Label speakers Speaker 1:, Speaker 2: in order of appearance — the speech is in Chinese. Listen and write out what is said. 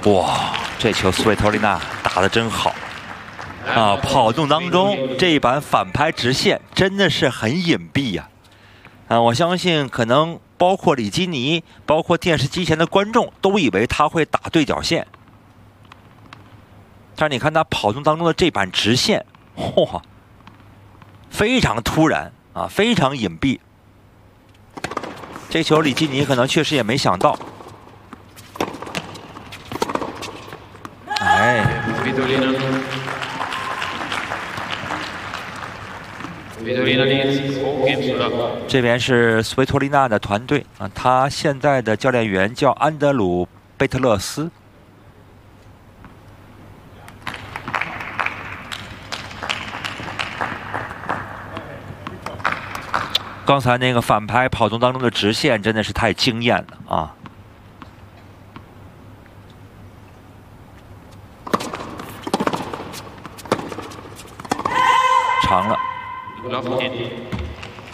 Speaker 1: 哇，这球斯维托利娜打得真好啊！跑动当中这一板反拍直线真的是很隐蔽呀！我相信可能包括里基尼，包括电视机前的观众都以为他会打对角线，但是你看他跑动当中的这板直线，哇，非常突然啊，非常隐蔽。这球里基尼可能确实也没想到。 哎，这边是斯维托利娜的团队啊，他现在的教练员叫安德鲁·贝特勒斯。刚才那个反拍跑动当中的直线真的是太惊艳了啊！ 长了，